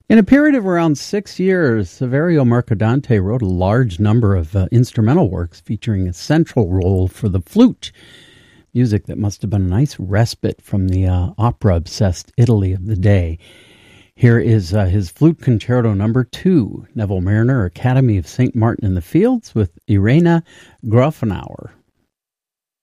In a period of around 6 years, Saverio Mercadante wrote a large number of instrumental works featuring a central role for the flute, music that must have been a nice respite from the opera-obsessed Italy of the day. Here is his Flute Concerto No. 2, Neville Marriner, Academy of St. Martin in the Fields, with Irena Grafenauer.